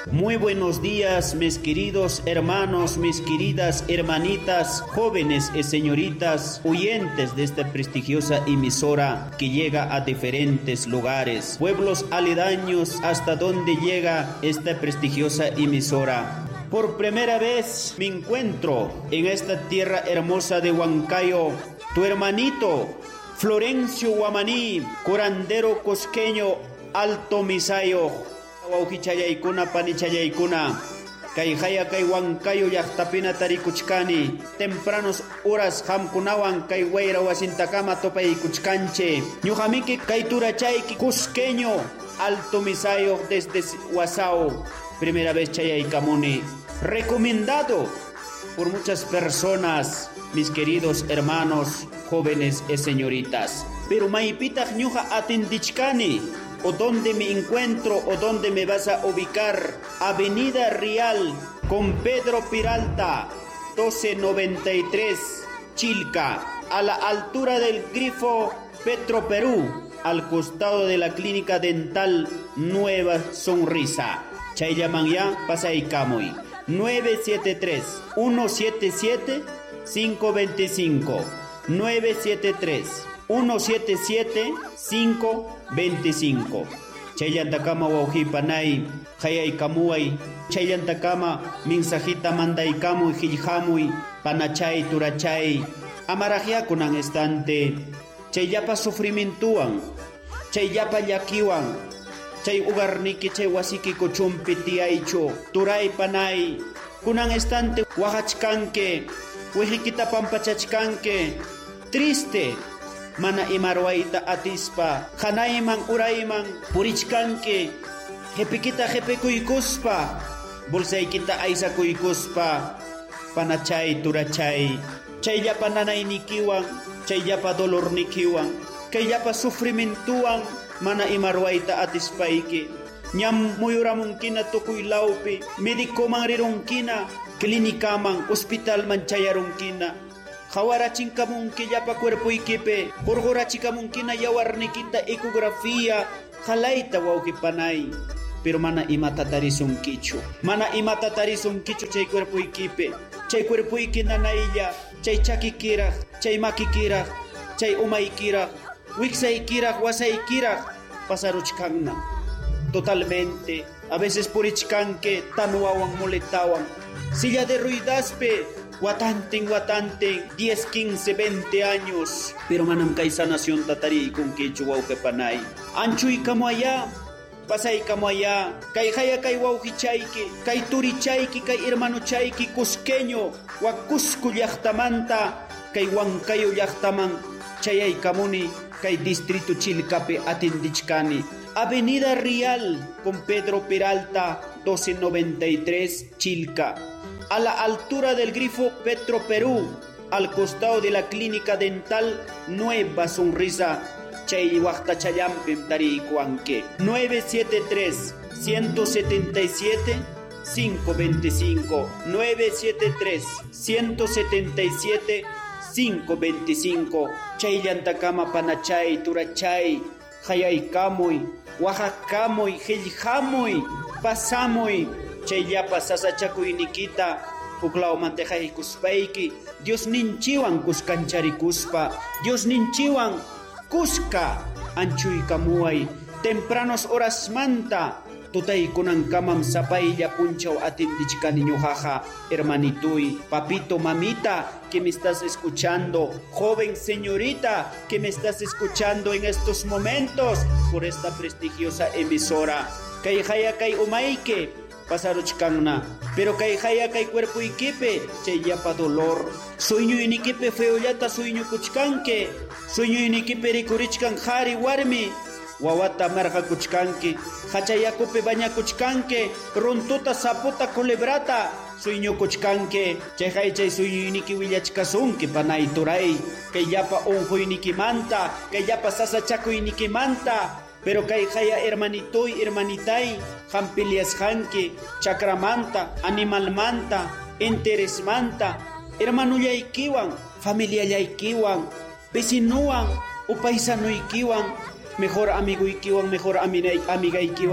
Muy buenos días, mis queridos hermanos, mis queridas hermanitas, jóvenes y señoritas, oyentes de esta prestigiosa emisora que llega a diferentes lugares, pueblos aledaños hasta donde llega esta prestigiosa emisora. Por primera vez me encuentro en esta tierra hermosa de Huancayo, tu hermanito Florencio Guamaní, curandero cosqueño, Alto Misayo. Waukichayaykuna panichayaykuna kay haya kay Huancayo llaqtapina tarikuchkani tempranos horas hamkunawan kay wayra wasintakama topaykuchkanche ñuqamiki kay turachayki cusqueño Alto Misayo desde Huasao primera vez chayaykamuni, recomendado por muchas personas, mis queridos hermanos, jóvenes y señoritas. Pero maipitaq ñuqa atindichkani, o donde me encuentro, o donde me vas a ubicar. Avenida Real con Pedro Peralta, 1293, Chilca, a la altura del grifo Petro Perú, al costado de la clínica dental Nueva Sonrisa. Chay llaman ya, pasaykamuy. 973-177-525. 973-177-525. Chaylantakama wauhipanay, hayaykamuay. Chaylantakama mensajita mandaykamuy, hillhamuy, panachay, turachay. Amarajyakunan estante. Chayllapa sufrimientuan. Chayllapa llakiwan. Chay ugarniki chay wasiki kuchumpi tiaycho. Turay panay. Kunan estante wahachkanke. Wejikita pampachachkanke. Triste. Mana imarwaita atispa. Hanayman urayman purichkanke. Jepikita jepekuykuspa. Bolsaykita aysakuykuspa. Panachay turachay. Chayllapa nanaynikiwan. Chayllapa dolornikiwan. Kayllapa sufrimentuwan. Mana imarwaita atispayki. Ñam muyuramunkina tukuy lawpi. Médicoman rirunkina. Clínicaman, hospitalman chayarunkina. Hawarachinkamunki llapa cuerpuykipi. Hurqurachikamunkina yawarnikita ecografía. Halayta wawqipanay. Pero mana imata tarisunkichu. Mana imata tarisunkichu chay cuerpuykipi. Chay cuerpuyki nanaylla. Chay chakikiraq, chay makikiraq, chay umaykiraq, wiksaykiraq, wasaykiraq. Pasaruchkanna. Totalmente. A veces purichkanke tanuawan moletawan. Silla de ruidaspe. Watanten, 10, 15, 20 años. Pero manam kay sanación tatari con quechu waukepanay. Anchuy kamo allá. Pasay kamo allá. Kay haya kay waukichayki. Kay turichayki. Kay hermano chayki. Cusqueño. Huacusco llaqtamanta. Kay Huancayo llaqtaman. Chayay kamuni. Kay distrito Chilcapi atindichkani. Avenida Real con Pedro Peralta, 1293, Chilca. A la altura del grifo Petro Perú, al costado de la clínica dental Nueva Sonrisa. Chay Huacta Chayampim Tarikuanque. 973-177-525. 973-177-525. Chay Yantakama Panachay, Turachay, Hayaykamuy, Oaxacamuy, Hillhamuy, Pasamuy. Chayllapa sasachakuynikita puklaw mantejaikuspayki. Dios ninchiwan kuskancharikuspa. Dios ninchiwan kuska anchuykamuay. Tempranos horas manta. Tutay kunankamam sapaylla punchaw atindichkani ñuqaqa. Hermanituy, papito, mamita, que me estás escuchando. Joven señorita, que me estás escuchando en estos momentos por esta prestigiosa emisora. Kay haya kay umayke. Pasaruchkanna. Pero kay haya kay cuerpo ikipe, chayllapa dolor. Sueño inikipe feollata sueño kuchkanke. Sueño inikipe rikurichkan hari warmi. Wawata marja kuchkanke. Hachayakupe baña kuchkanke. Runtuta saputa culebrata. Sueño kuchkanke. Chay chay sueño iniki willachkasunke panay turay. Kayllapa onjo inikimanta. Kayllapa sasachaku inikimanta. Pero kay haya hermanitoy, hermanitay, jampilias hanki, chakramanta, animalmanta, interesmanta, hermano yaikiwan, familia yaikiwan, vecinuan, upaisano ikiwan, mejor amigo ikiwan, mejor amiga ikiwan,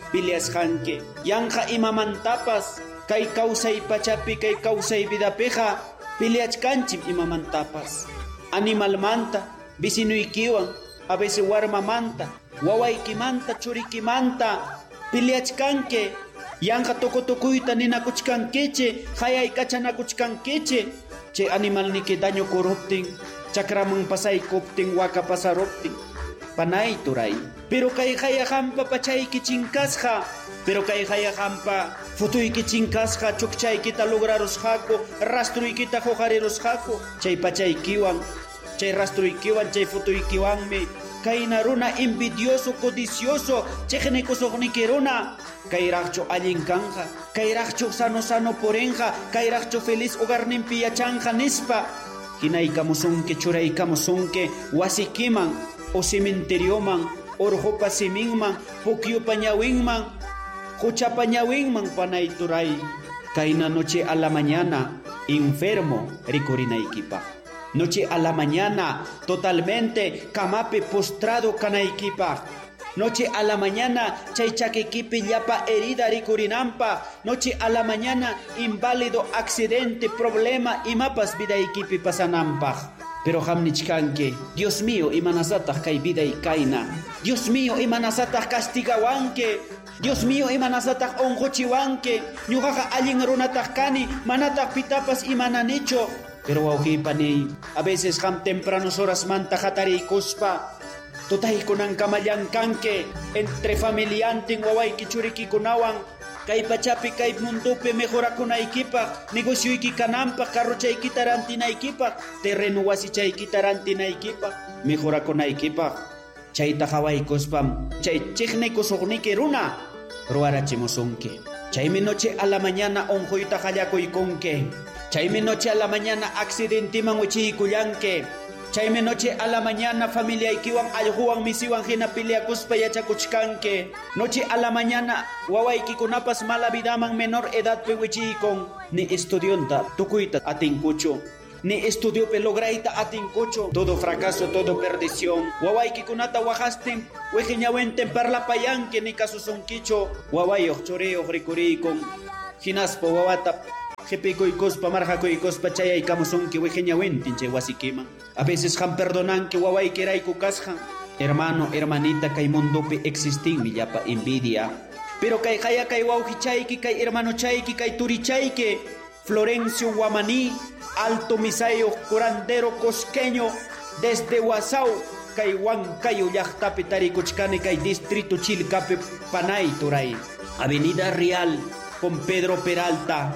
piliasqanki. Yanqa imamantapas kay kawsay pachapi kay kawsay vidapiqa piliachkanchim imamantapas. Animalmanta, vicinuykiwan, a veces warmamanta, wawaykimanta, churikimanta piliachkanki. Yanqa tukutukuyta ninakuchkankichi, hayay kachanakuchkankichi. Chay animalniki daño kuruptin, chakraman pasaykuptin, waka pasaruptin, panay turay. Pero kay hayahampa pachayki chinkasqa, pero kay hayahampa futuyki chinkasqa, chukchaykita lograrusqaku, rastruykita huqarirusqaku. Chay pachaykiwan, chay rastruykiwan, chay futuykiwanmi kayna runa envidioso, codicioso, chejnekusuqniki runa. Kayraqchu allin kanja, kayraqchu sano porenja, kayraqchu feliz hogarninpi yachanja nispa. Hinaykamusunki, churaykamusunki wasikiman, o cementerioman, orjopa siminman, pukyupa ñawinman, huchapa ñawinman panay turay. Kayna noche a la mañana, enfermo rikurinaykipaq. Noche a la mañana, totalmente kamapi postrado kanaykipaq. Noche a la mañana, chay chakikipi llapa herida rikurinampa. Noche a la mañana, inválido, accidente, problema, imapas vidaykipi pasanampaq. Pero hamnichkanki, Dios mío, imanasataq kay viday kayna. Dios mío, imanasataq castigawanki. Dios mío, imanasataq onquchiwanki. Ñuqaqa allin runataq kani, manataq pitapas imananicho. Pero wawqipani, a veces ham tempranos horas manta hatariykuspa. Tutay kunan kamallankanke entre familiantin wawayki churikikunawan kay pachapi kay mundupi mejorakunaykipaq, negocyuyki kananpaq, carruchaykita rantinaykipaq, terreno wasichaykita rantinaykipaq, mejorakunaykipaq. Chayta hawaykuspam chay chiqnikusuqniki runa ruwarachimusunki. Chaymi noche a la mañana onquyta hallakuykunki. Chaymi noche a la mañana accidentiman wichiykullanki. Chaymi noche a la mañana familiaykiwan allquwan misiwan hina piliakuspa yachakuchkanki. Noche a la mañana wawaykikunapas mala vidaman menor edadpi wichiykun. Ni estudianta tukuyta atinkuchu, ni estudiope lograyta atinkuchu. Todo fracaso, todo perdición. Wawaykikunata wajastin wihiñawenten parlapayanki ni kasusunkichu. Wawayuq churiyuq rikurikun. Hinaspa wawata Jepikuykuspa marjakuykuspa chayaykamusunki wihiñawintin chay wasikiman. A veces han perdonanki wawaykirayku kashan. Hermano, hermanita, kay mundupi existinmi llapa envidia. Pero kay haya kay wawqichayki, kay hermano chayki, kay turichayki, Florencio Guamaní, Alto Misayo, curandero cosqueño, desde Huasau, kay Huancayo llaqtapi tarikuchkani kay distrito Chilcapi Panay turay. Avenida Real con Pedro Peralta,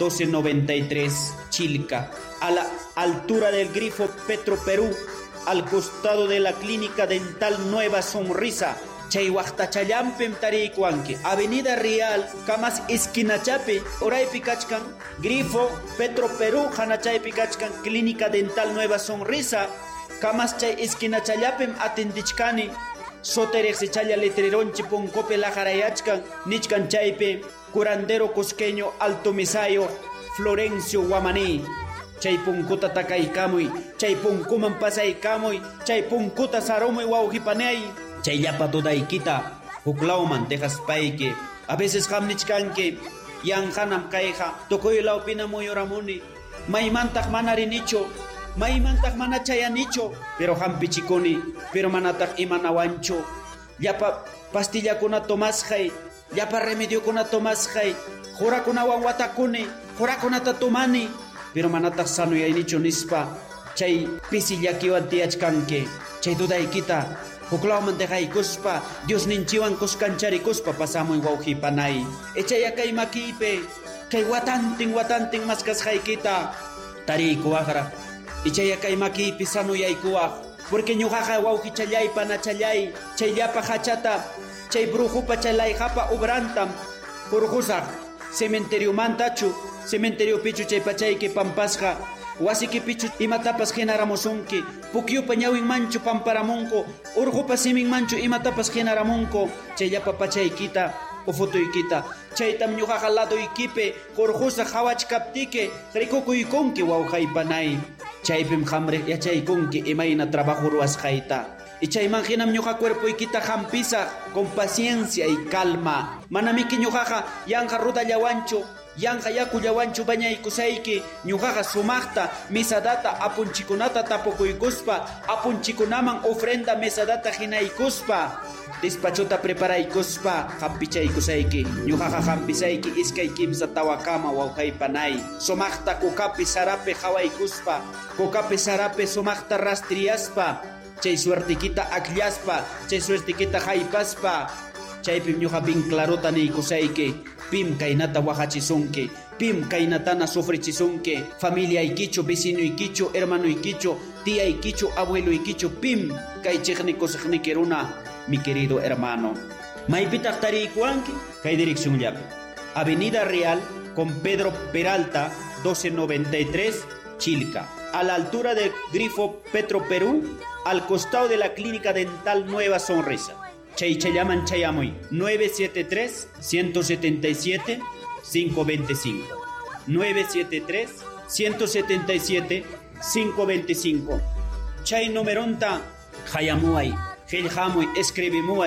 1293, Chilca, a la altura del grifo Petro Perú, al costado de la clínica dental Nueva Sonrisa. Chay waqtachallampim tarikuanki. Avenida Real, kamas esquinachapi, oraypi kachkan, grifo Petro Perú, hanachaypi kachkan, clínica dental Nueva Sonrisa, kamas chay esquinachallapim atendichkani, soterexi chaya letreronchi punkope lajarayachkan, nichkan chaypi, curandero cosqueño Alto Misayo, Florencio Guamaní. Chay punkuta takaykamuy, chay punkuman pasaykamuy, chay punkuta sarumuy wawqipanay, chay llapa tudaykita huklawman dejaspayki. A veces hamnichkanki, yanhanam kayqa, tukuylawpina muyuramuni, maymantaq mana rinichu, maymantaq mana chayanichu, pero hampichikuni, pero manataq imanawanchu. Llapa pastillakuna tomasqay, llapa remediokuna tomasqay, jurakunawan watakuni, jurakunata tumani, pero manataq sanuyaynichu nispa, chay pisillakiwan tiyachkanki, chay dudaykita huklawman dejaykuspa, Dios ninchiwan kuskancharikuspa pasamuy wawqipanay. Echaya kay makipe, kay watantin maskasqaykita tariykuwaqra. Echaya kay makipi sanuyaykuwaq, porque ñuqaqa wawqichallaypa nachallay, chay llapa hachata, chay brujupa chalayqapa ubrantam hurqusaq, cementerio mantachu, cementerio pichu chay pachayki pampasqa, wasiki pichu imatapas genaramusunki, pukyupa ñawin manchu pamparamunko, urjupa simin manchu imatapas genaramunko, chay llapa pachaykita o fotoykita, chaytam ñuqaqa laduykipe hurqusaq hawachkaptiki rikukuykunki wawqaypanay. Chaypim hamre yachaykunki imayna trabajo ruwasqayta. Y chaymanhinam ñuqa cuerpoykita hampisa con paciencia y calma. Manamiki ñuqaqa yanqa ruta llawanchu, yanqa yaku llawanchu bañaykusayki. Ñuqaqa sumaqta misadata apunchikunata tapukuykuspa, apunchikunaman ofrenda mesadata hinaykuspa, despachota preparaykuspa hampichaykusayki. Ñuqaqa hampisayki iskay kimsa tawakama wawqaypanay. Sumaqta kukapi sarape hawaykuspa, kukapi sarape sumaqta rastriaspa, chay suertiquita akllaspa, chay suertiquita haypaspa, chaypim ñuqa bin clarota niykusayki. Pim kaynata wajachisunki, pim kaynatana sufrichisunki, familiaykichu, vecinuykichu, hermanuykichu, tiyaykichu, abueluykichu, pim kay chiqnikusaqniki runa, mi querido hermano. Maypitaq tariykuwanki, kay dirección llapi. Avenida Real con Pedro Peralta, 1293, Chilca, a la altura del grifo Petro Perú, al costado de la Clínica Dental Nueva Sonrisa. Chayaman Chayamoy 973-177-525 973-177-525 Chay numeronta Hayamuay Geljamoy escribimuay